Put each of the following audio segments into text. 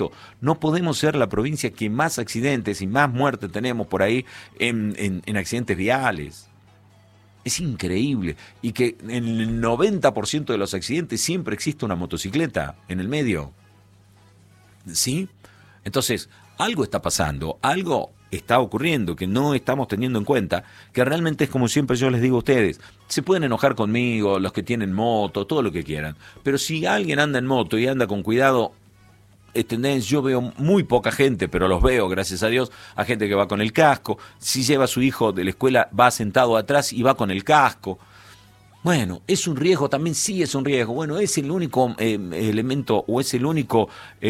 esto. No podemos ser la provincia que más accidentes y más muertes tenemos por ahí en accidentes viales. Es increíble. Y que en el 90% de los accidentes siempre existe una motocicleta en el medio. ¿Sí? Entonces, algo está pasando, algo está ocurriendo que no estamos teniendo en cuenta, que realmente es como siempre yo les digo a ustedes, se pueden enojar conmigo, los que tienen moto, todo lo que quieran, pero si alguien anda en moto y anda con cuidado, ¿entendés? Yo veo muy poca gente, pero los veo, gracias a Dios, a gente que va con el casco, si lleva a su hijo de la escuela, va sentado atrás y va con el casco. Bueno, ¿es un riesgo? También sí es un riesgo. Bueno, es el único elemento o es el único,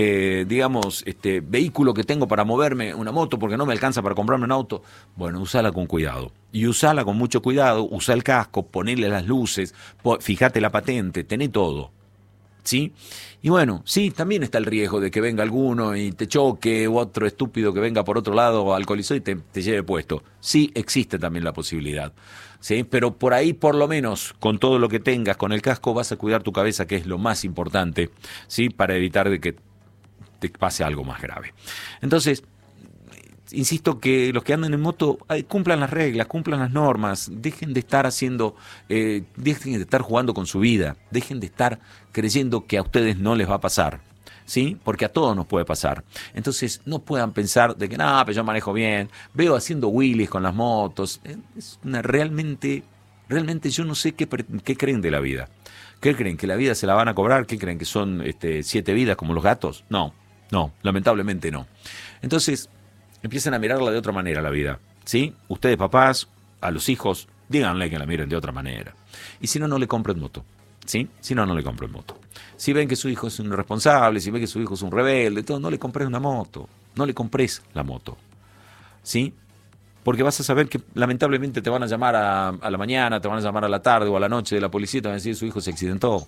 vehículo que tengo para moverme, una moto, porque no me alcanza para comprarme un auto. Bueno, usala con cuidado. Y usala con mucho cuidado, usa el casco, ponele las luces, fíjate la patente, tené todo. ¿Sí? Y bueno, sí, también está el riesgo de que venga alguno y te choque, u otro estúpido que venga por otro lado alcoholizado y te lleve puesto. Sí, existe también la posibilidad. ¿Sí? Pero por ahí, por lo menos, con todo lo que tengas, con el casco, vas a cuidar tu cabeza, que es lo más importante, ¿sí? Para evitar de que te pase algo más grave. Entonces, insisto que los que andan en moto cumplan las reglas, cumplan las normas, dejen de estar dejen de estar jugando con su vida, dejen de estar creyendo que a ustedes no les va a pasar, ¿sí? Porque a todos nos puede pasar. Entonces no puedan pensar de que pero yo manejo bien, veo haciendo wheelies con las motos, realmente yo no sé qué creen de la vida. ¿Qué creen? ¿Que la vida se la van a cobrar? ¿Qué creen? ¿Que son 7 vidas como los gatos? No, lamentablemente no. Entonces empiecen a mirarla de otra manera la vida, ¿sí? Ustedes papás, a los hijos, díganle que la miren de otra manera. Y si no, no le compren moto, ¿sí? Si no, no le compren moto. Si ven que su hijo es un irresponsable, si ven que su hijo es un rebelde, todo, no le compres una moto, no le compres la moto, ¿sí? Porque vas a saber que lamentablemente te van a llamar a la mañana, te van a llamar a la tarde o a la noche de la policía y te van a decir su hijo se accidentó.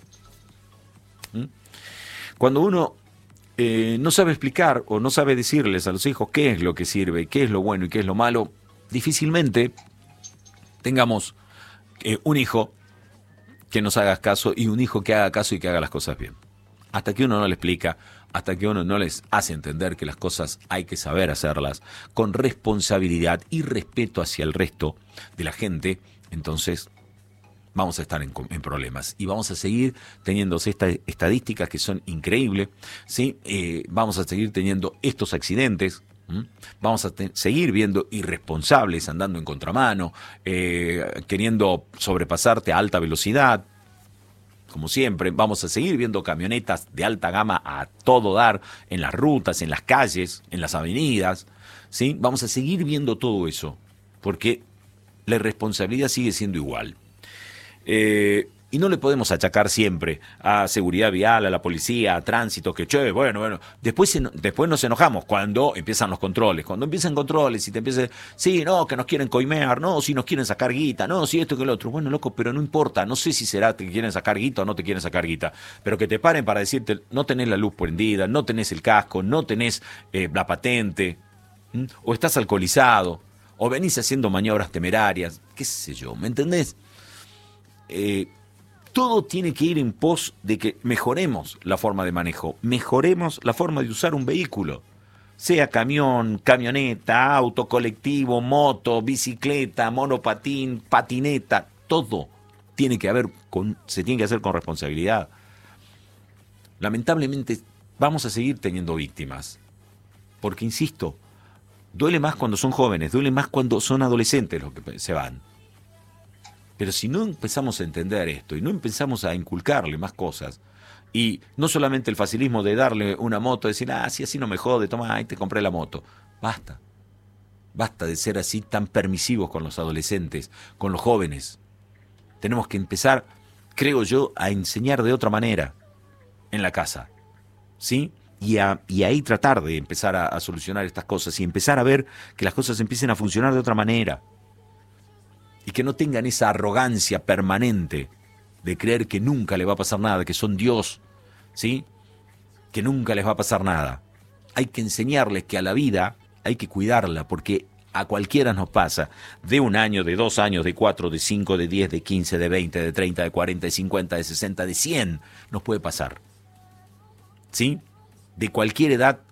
Cuando uno no sabe explicar o no sabe decirles a los hijos qué es lo que sirve, qué es lo bueno y qué es lo malo, difícilmente tengamos un hijo que nos haga caso y un hijo que haga caso y que haga las cosas bien. Hasta que uno no le explica, hasta que uno no les hace entender que las cosas hay que saber hacerlas con responsabilidad y respeto hacia el resto de la gente, entonces vamos a estar en problemas y vamos a seguir teniendo estas estadísticas que son increíbles, ¿sí? Vamos a seguir teniendo estos accidentes, vamos a seguir viendo irresponsables andando en contramano, queriendo sobrepasarte a alta velocidad, como siempre. Vamos a seguir viendo camionetas de alta gama a todo dar en las rutas, en las calles, en las avenidas, ¿sí? Vamos a seguir viendo todo eso, porque la irresponsabilidad sigue siendo igual. Y no le podemos achacar siempre a seguridad vial, a la policía, a tránsito, que bueno, después nos enojamos cuando empiezan los controles, cuando empiezan controles y te empiezan, sí, no, que nos quieren coimear, no, si nos quieren sacar guita, no, si esto que lo otro, bueno, loco, pero no importa, no sé si será que quieren sacar guita o no te quieren sacar guita, pero que te paren para decirte, no tenés la luz prendida, no tenés el casco, no tenés la patente, o estás alcoholizado, o venís haciendo maniobras temerarias, qué sé yo, ¿me entendés? Todo tiene que ir en pos de que mejoremos la forma de manejo, mejoremos la forma de usar un vehículo, sea camión, camioneta, auto colectivo, moto, bicicleta, monopatín, patineta, todo se tiene que hacer con responsabilidad. Lamentablemente vamos a seguir teniendo víctimas, porque insisto, duele más cuando son jóvenes, duele más cuando son adolescentes los que se van. Pero si no empezamos a entender esto y no empezamos a inculcarle más cosas, y no solamente el facilismo de darle una moto, decir, si así no me jode, toma, ahí te compré la moto. Basta de ser así tan permisivos con los adolescentes, con los jóvenes. Tenemos que empezar, creo yo, a enseñar de otra manera en la casa, ¿sí? Y ahí tratar de empezar a solucionar estas cosas y empezar a ver que las cosas empiecen a funcionar de otra manera. Y que no tengan esa arrogancia permanente de creer que nunca le va a pasar nada, que son Dios, ¿sí? Que nunca les va a pasar nada. Hay que enseñarles que a la vida hay que cuidarla, porque a cualquiera nos pasa, de 1 año, de 2 años, de 4, de 5, de 10, de 15, de 20, de 30, de 40, de 50, de 60, de 100, nos puede pasar, ¿sí? De cualquier edad